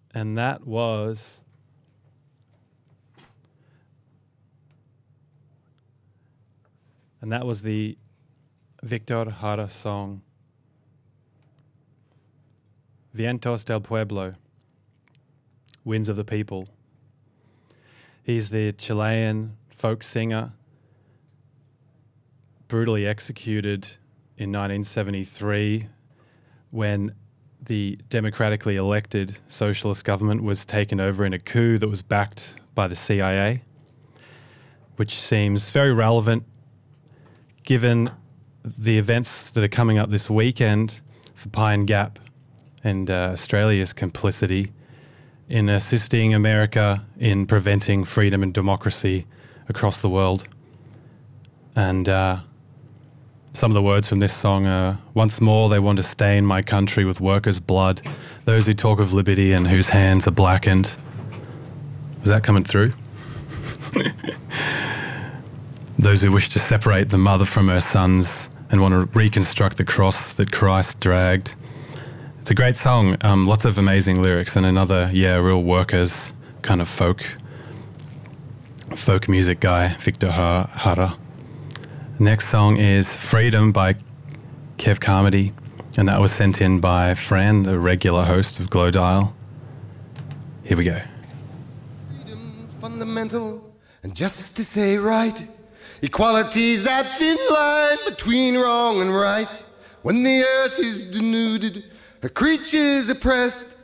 And that was the Victor Jara song, Vientos del Pueblo, Winds of the People. He's the Chilean folk singer, brutally executed in 1973 when the democratically elected socialist government was taken over in a coup that was backed by the CIA, which seems very relevant given the events that are coming up this weekend for Pine Gap and Australia's complicity in assisting America in preventing freedom and democracy across the world. And some of the words from this song are, once more they want to stain my country with workers' blood, those who talk of liberty and whose hands are blackened. Is that coming through? Those who wish to separate the mother from her sons and want to reconstruct the cross that Christ dragged. It's a great song, lots of amazing lyrics, and another, real workers kind of folk music guy, Victor Jara. Next song is Freedom by Kev Carmody, and that was sent in by Fran, a regular host of Glow Dial. Here we go. Freedom's fundamental, and justice ain't right. Equality's that thin line between wrong and right. When the earth is denuded, her creatures oppressed,